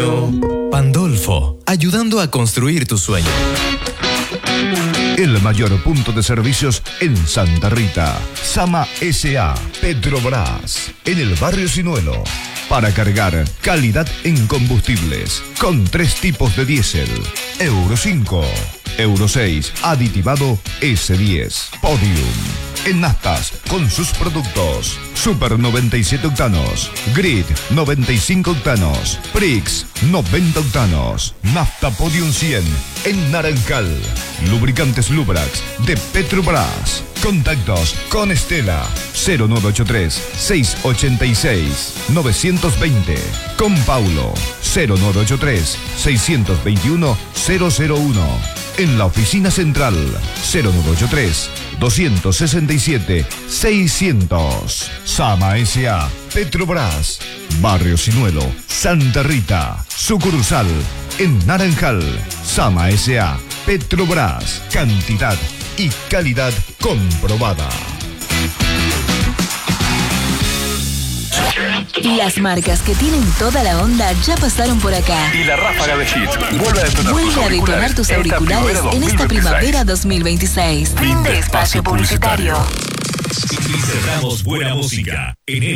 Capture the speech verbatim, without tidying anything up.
Pandolfo, ayudando a construir tu sueño. El mayor punto de servicios en Santa Rita. Sama S A Petrobras, en el barrio Sinuelo. Para cargar, calidad en combustibles, con tres tipos de diésel. Euro cinco, Euro seis, aditivado S diez, Podium. En naftas, con sus productos. Super noventa y siete octanos, Grid noventa y cinco octanos, Prix noventa octanos, Nafta Podium cien en Naranjal. Lubricantes Lubrax de Petrobras. Contactos con Estela cero nueve ocho tres, seis ocho seis, nueve dos cero. Con Paulo cero nueve ocho tres, seis dos uno, cero cero uno. En la oficina central cero nueve ocho tres, dos seis siete, seiscientos. Sama S A Petrobras, Barrio Sinuelo, Santa Rita. Sucursal en Naranjal. Sama S A Petrobras, cantidad y calidad comprobada. Las marcas que tienen toda la onda ya pasaron por acá. Y la ráfaga de hits vuelve a detonar, vuelve tus, a auriculares detonar tus auriculares en esta primavera dos mil veintiséis. En esta primavera dos mil veintiséis. Fin de espacio publicitario. Y cerramos buena música en